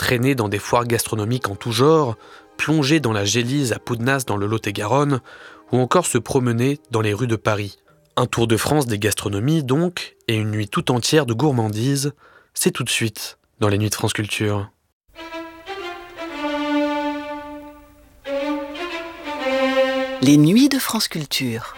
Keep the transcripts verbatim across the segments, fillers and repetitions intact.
traîner dans des foires gastronomiques en tout genre, plonger dans la Gélise à Poudnas dans le Lot-et-Garonne, ou encore se promener dans les rues de Paris. Un tour de France des gastronomies donc, et une nuit tout entière de gourmandise, c'est tout de suite dans les Nuits de France Culture. Les Nuits de France Culture.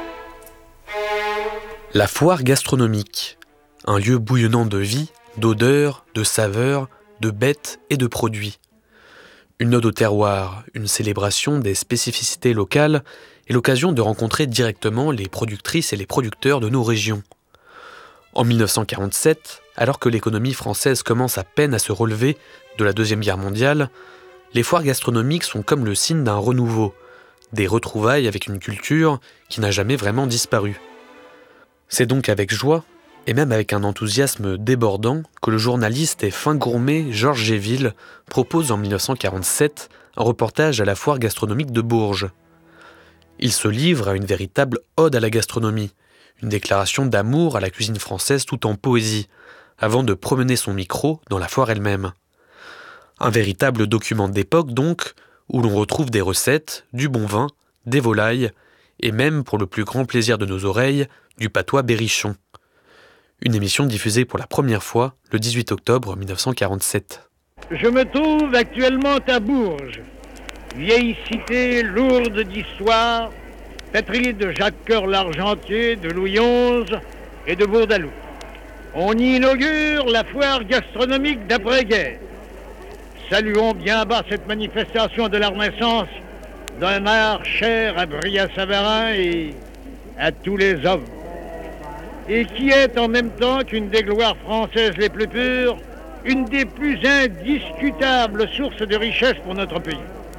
La foire gastronomique, un lieu bouillonnant de vie, d'odeurs, de saveurs, de bêtes et de produits. Une ode au terroir, une célébration des spécificités locales et l'occasion de rencontrer directement les productrices et les producteurs de nos régions. En mille neuf cent quarante-sept, alors que l'économie française commence à peine à se relever de la Deuxième Guerre mondiale, les foires gastronomiques sont comme le signe d'un renouveau, des retrouvailles avec une culture qui n'a jamais vraiment disparu. C'est donc avec joie, et même avec un enthousiasme débordant, que le journaliste et fin gourmet Georges Géville propose en mille neuf cent quarante-sept un reportage à la foire gastronomique de Bourges. Il se livre à une véritable ode à la gastronomie, une déclaration d'amour à la cuisine française tout en poésie, avant de promener son micro dans la foire elle-même. Un véritable document d'époque donc, où l'on retrouve des recettes, du bon vin, des volailles, et même, pour le plus grand plaisir de nos oreilles, du patois berrichon. Une émission diffusée pour la première fois le dix-huit octobre mille neuf cent quarante-sept. Je me trouve actuellement à Bourges, vieille cité lourde d'histoire, patrie de Jacques Coeur l'Argentier, de Louis onze et de Bourdaloue. On y inaugure la foire gastronomique d'après-guerre. Saluons bien bas cette manifestation de la Renaissance d'un art cher à Brillat-Savarin et à tous les hommes, et qui est en même temps qu'une des gloires françaises les plus pures, une des plus indiscutables sources de richesse pour notre pays.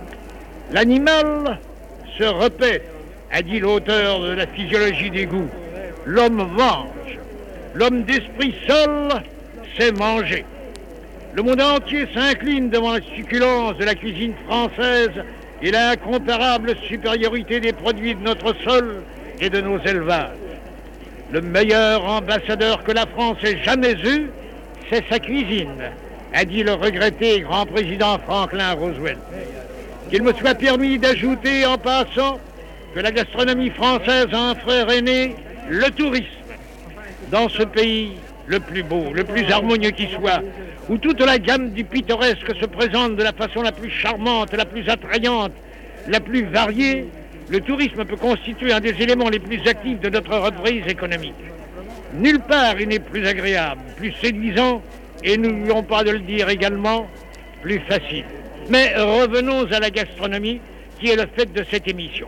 L'animal se répète, a dit l'auteur de la physiologie des goûts. L'homme mange. L'homme d'esprit seul sait manger. Le monde entier s'incline devant la succulence de la cuisine française et l'incomparable supériorité des produits de notre sol et de nos élevages. Le meilleur ambassadeur que la France ait jamais eu, c'est sa cuisine, a dit le regretté grand président Franklin Roosevelt. Qu'il me soit permis d'ajouter en passant que la gastronomie française a un frère aîné, le tourisme. Dans ce pays le plus beau, le plus harmonieux qui soit, où toute la gamme du pittoresque se présente de la façon la plus charmante, la plus attrayante, la plus variée, le tourisme peut constituer un des éléments les plus actifs de notre reprise économique. Nulle part il n'est plus agréable, plus séduisant, et n'oublions pas de le dire également, plus facile. Mais revenons à la gastronomie, qui est le fait de cette émission.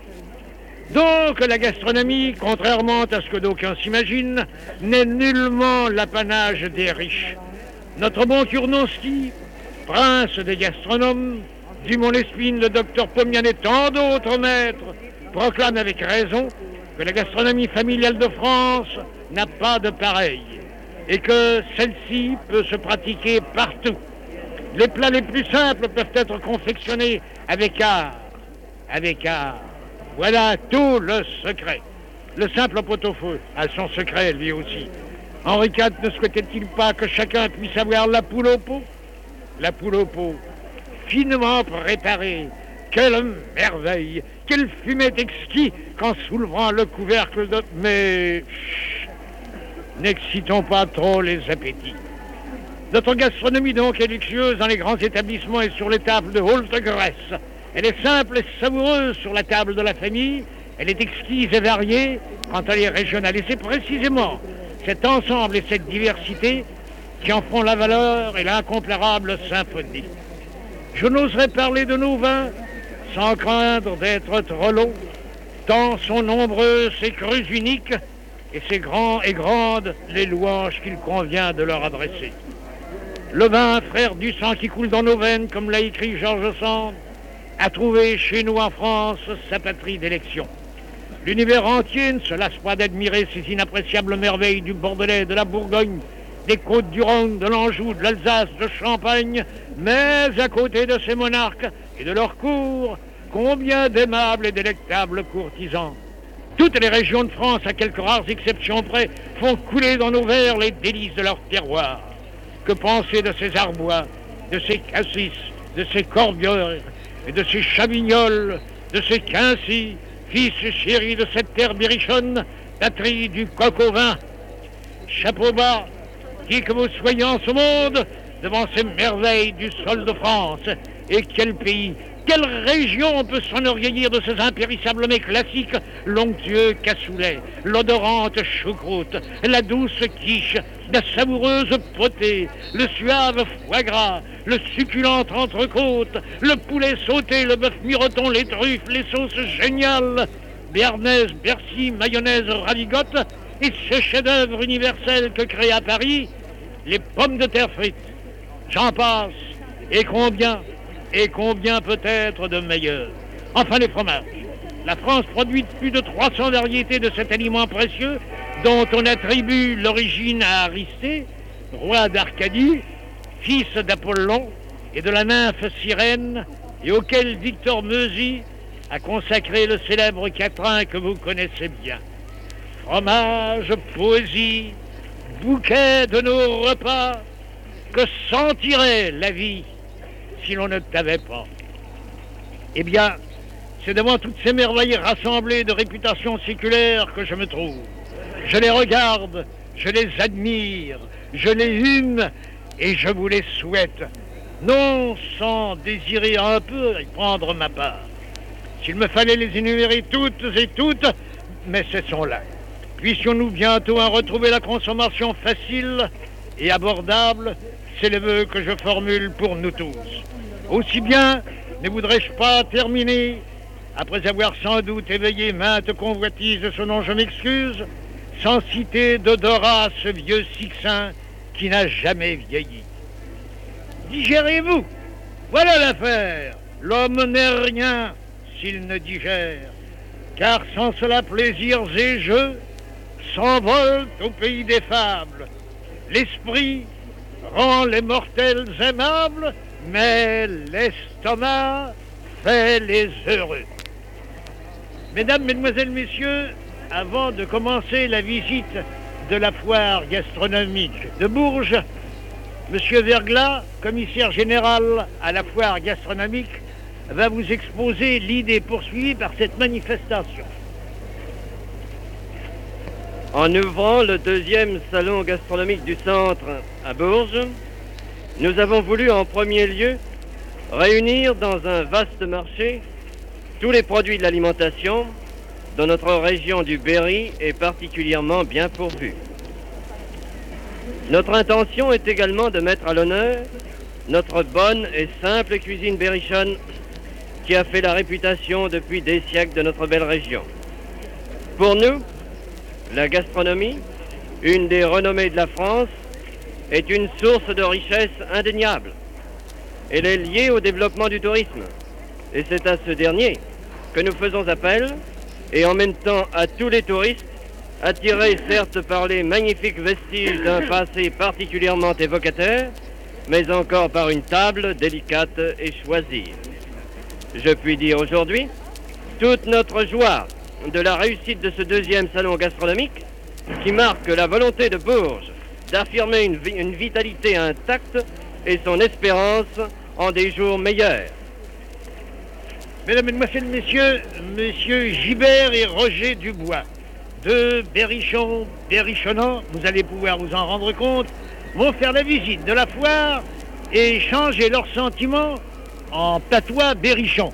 Donc la gastronomie, contrairement à ce que d'aucuns s'imaginent, n'est nullement l'apanage des riches. Notre bon Kurnowski, prince des gastronomes, Dumont Lespine, le docteur Pomian et tant d'autres maîtres, proclament avec raison que la gastronomie familiale de France n'a pas de pareil et que celle-ci peut se pratiquer partout. Les plats les plus simples peuvent être confectionnés avec art, avec art. Voilà tout le secret. Le simple pot-au-feu a son secret, lui aussi. Henri quatre ne souhaitait-il pas que chacun puisse avoir la poule au pot? La poule au pot, finement préparée. Quelle merveille! Quelle fumée exquise qu'en soulevant le couvercle de... Mais... Chut, n'excitons pas trop les appétits. Notre gastronomie donc est luxueuse dans les grands établissements et sur les tables de haute Grèce. Elle est simple et savoureuse sur la table de la famille. Elle est exquise et variée quand elle est régionale. Et c'est précisément cet ensemble et cette diversité qui en font la valeur et l'incomparable symphonie. Je n'oserais parler de nos vins sans craindre d'être trop long, tant sont nombreux ces crus uniques et ces grands et grandes les louanges qu'il convient de leur adresser. Le vin, frère du sang qui coule dans nos veines, comme l'a écrit Georges Sand, a trouvé chez nous en France sa patrie d'élection. L'univers entier ne se lasse pas d'admirer ces inappréciables merveilles du Bordelais, de la Bourgogne, des côtes du Rhône, de l'Anjou, de l'Alsace, de Champagne, mais à côté de ces monarques et de leur cour, combien d'aimables et délectables courtisans. Toutes les régions de France, à quelques rares exceptions près, font couler dans nos verres les délices de leur terroir. Que penser de ces Arbois, de ses cassis, de ses corbières et de ses chavignols, de ses quincy, fils chéris de cette terre berrichonne, patrie du coq au vin. Chapeau bas, qui que vous soyez en ce monde, devant ces merveilles du sol de France. Et quel pays, quelle région peut s'enorgueillir de ces impérissables mets classiques, l'onctueux cassoulet, l'odorante choucroute, la douce quiche, la savoureuse potée, le suave foie gras, le succulent entrecôte, le poulet sauté, le bœuf miroton, les truffes, les sauces géniales, béarnaise, Bercy, mayonnaise, ravigote, et ce chef-d'œuvre universel que crée à Paris, les pommes de terre frites. J'en passe, et combien Et combien peut-être de meilleurs. Enfin, les fromages. La France produit plus de trois cents variétés de cet aliment précieux dont on attribue l'origine à Aristée, roi d'Arcadie, fils d'Apollon et de la nymphe Sirène, et auquel Victor Meusy a consacré le célèbre quatrain que vous connaissez bien. Fromage, poésie, bouquet de nos repas, que sentirait la vie si l'on ne t'avait pas? Eh bien, c'est devant toutes ces merveilles rassemblées de réputation séculaire que je me trouve. Je les regarde, je les admire, je les hume et je vous les souhaite, non sans désirer un peu y prendre ma part. S'il me fallait les énumérer toutes et toutes, mais cessons-là. Puissions-nous bientôt en retrouver la consommation facile et abordable, c'est le vœu que je formule pour nous tous. Aussi bien ne voudrais-je pas terminer, après avoir sans doute éveillé maintes convoitises, ce dont je m'excuse, sans citer d'odorat ce vieux Sixin qui n'a jamais vieilli. Digérez-vous, voilà l'affaire. L'homme n'est rien s'il ne digère, car sans cela plaisirs et jeux s'envolent au pays des fables. L'esprit rend les mortels aimables, mais l'estomac fait les heureux. Mesdames, Mesdemoiselles, Messieurs, avant de commencer la visite de la foire gastronomique de Bourges, Monsieur Verglas, commissaire général à la foire gastronomique, va vous exposer l'idée poursuivie par cette manifestation. En ouvrant le deuxième salon gastronomique du centre à Bourges, nous avons voulu en premier lieu réunir dans un vaste marché tous les produits de l'alimentation dont notre région du Berry est particulièrement bien pourvue. Notre intention est également de mettre à l'honneur notre bonne et simple cuisine berrichonne qui a fait la réputation depuis des siècles de notre belle région. Pour nous, la gastronomie, une des renommées de la France, est une source de richesse indéniable. Elle est liée au développement du tourisme. Et c'est à ce dernier que nous faisons appel, et en même temps à tous les touristes, attirés certes par les magnifiques vestiges d'un passé particulièrement évocateur, mais encore par une table délicate et choisie. Je puis dire aujourd'hui toute notre joie de la réussite de ce deuxième salon gastronomique qui marque la volonté de Bourges d'affirmer une, vi une vitalité intacte et son espérance en des jours meilleurs. Mesdames, Mesdemoiselles, Messieurs, Messieurs Gibert et Roger Dubois, deux berrichons berrichonnants, vous allez pouvoir vous en rendre compte, vont faire la visite de la foire et échanger leurs sentiments en patois berrichon.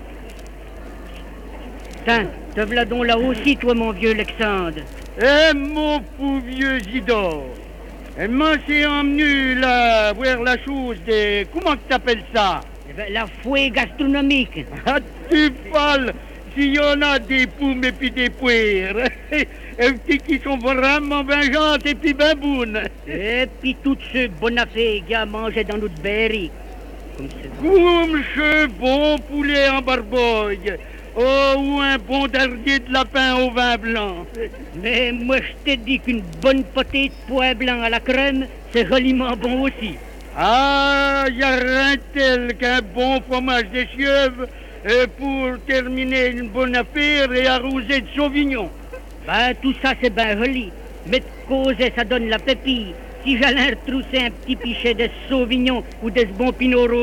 Tiens, te v'là donc là aussi, toi, mon vieux Lexandre. Eh, mon fou vieux Isidore, elle m'a s'est emmené là, voir la chose de... Comment que t'appelles ça? Eh ben, la fouée gastronomique. Ah, tu parles, s'il y en a des poumes et puis des poires, qui sont vraiment vengeantes et puis ben bonnes. Et puis toutes ce bon affaire qu'il y a mangé dans notre berry. Comme Comme ce bon poulet en barboille. Oh, ou un bon dernier de lapin au vin blanc. Mais moi, je t'ai dit qu'une bonne potée de pois blanc à la crème, c'est joliment bon aussi. Ah, il n'y a rien tel qu'un bon fromage des chèvres euh, pour terminer une bonne affaire et arroser de sauvignon. Ben, tout ça, c'est ben joli. Mais de causer, ça donne la pépille. si j'allais retrousser un petit pichet de Sauvignon ou de ce bon Pinot Rosé,